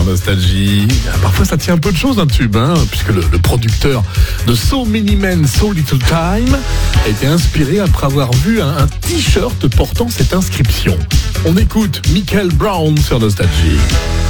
sur Nostalgie. Parfois ça tient un peu de choses un tube, puisque le producteur de So Many Men, So Little Time a été inspiré après avoir vu un t-shirt portant cette inscription. On écoute Michael Brown sur Nostalgie.